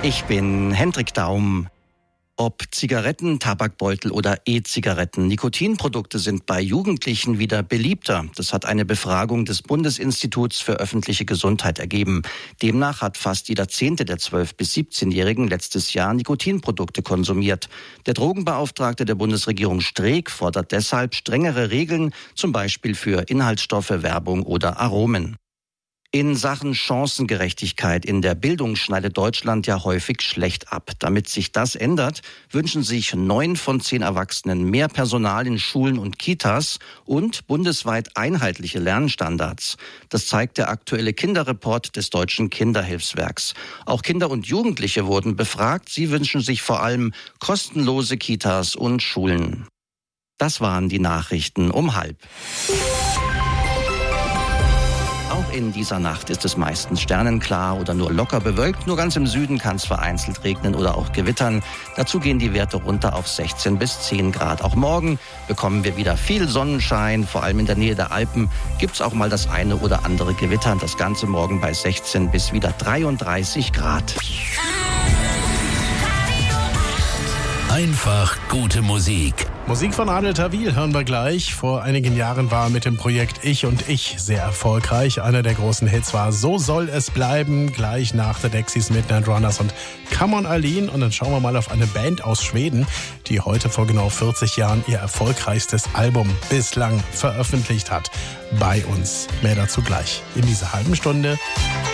Ich bin Hendrik Daum. Ob Zigaretten, Tabakbeutel oder E-Zigaretten, Nikotinprodukte sind bei Jugendlichen wieder beliebter. Das hat eine Befragung des Bundesinstituts für öffentliche Gesundheit ergeben. Demnach hat fast jeder 10. der 12- bis 17-Jährigen letztes Jahr Nikotinprodukte konsumiert. Der Drogenbeauftragte der Bundesregierung Streeck fordert deshalb strengere Regeln, zum Beispiel für Inhaltsstoffe, Werbung oder Aromen. In Sachen Chancengerechtigkeit in der Bildung schneidet Deutschland ja häufig schlecht ab. Damit sich das ändert, wünschen sich 9 von 10 Erwachsenen mehr Personal in Schulen und Kitas und bundesweit einheitliche Lernstandards. Das zeigt der aktuelle Kinderreport des Deutschen Kinderhilfswerks. Auch Kinder und Jugendliche wurden befragt. Sie wünschen sich vor allem kostenlose Kitas und Schulen. Das waren die Nachrichten um 12:30. Auch in dieser Nacht ist es meistens sternenklar oder nur locker bewölkt. Nur ganz im Süden kann es vereinzelt regnen oder auch gewittern. Dazu gehen die Werte runter auf 16 bis 10 Grad. Auch morgen bekommen wir wieder viel Sonnenschein. Vor allem in der Nähe der Alpen gibt es auch mal das eine oder andere Gewitter. Das Ganze morgen bei 16 bis wieder 33 Grad. Einfach gute Musik. Musik von Adel Tawil hören wir gleich. Vor einigen Jahren war er mit dem Projekt Ich und Ich sehr erfolgreich. Einer der großen Hits war So soll es bleiben, gleich nach The Dexys, Midnight Runners und Come on Aline. Und dann schauen wir mal auf eine Band aus Schweden, die heute vor genau 40 Jahren ihr erfolgreichstes Album bislang veröffentlicht hat. Bei uns. Mehr dazu gleich in dieser halben Stunde.